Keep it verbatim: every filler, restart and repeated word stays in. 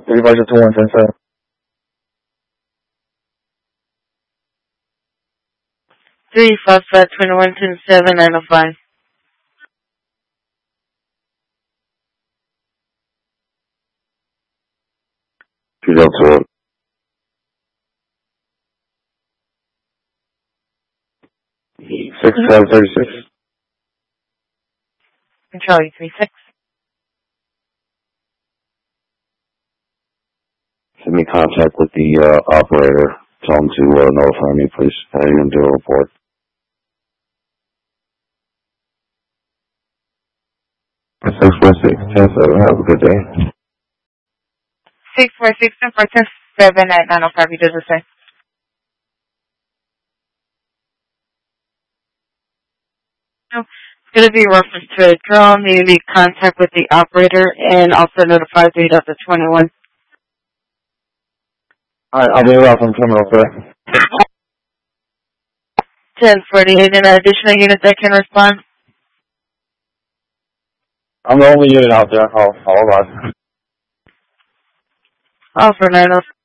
Departure two one ten seven. three five five twenty-one ten seven nine oh five. two Delta. six seven thirty six. Charlie three six. Send me contact with the uh, operator. Tell him to uh, notify me, please. I didn't do a report. six four six ten seven. Have a good day. six four six ten four ten seven at nine oh five. You did the same. No. It's going to be reference to a drone. You need contact with the operator and also notify the Delta twenty-one. Alright, I'll be around from terminal, sir. ten forty-eight, and an additional unit that can respond. I'm the only unit out there. I'll, I'll arrive. All for nine oh five.